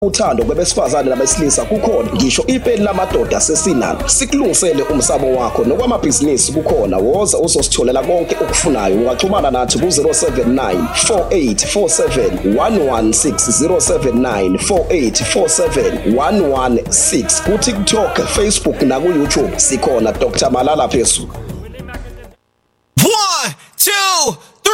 uthando kwabesifazane nabesilisa kukhona, ngisho ipeni lamadoda sesinalo. Sikulungisele umsamo wakho nokwamabhizinisi kukhona. Woza uzositholela konke okufunayo. Ungaxhumana nathi ku-079 4847 116 079 4847 116 ku-TikTok, Facebook naku-YouTube sikhona Dr. Malala Phezulu. 1, 2